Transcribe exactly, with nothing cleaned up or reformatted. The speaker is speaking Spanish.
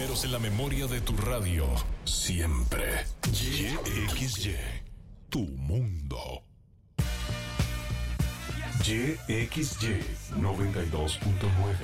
primeros en la memoria de tu radio. Siempre. Y X Y. Tu mundo. Y X Y noventa y dos punto nueve.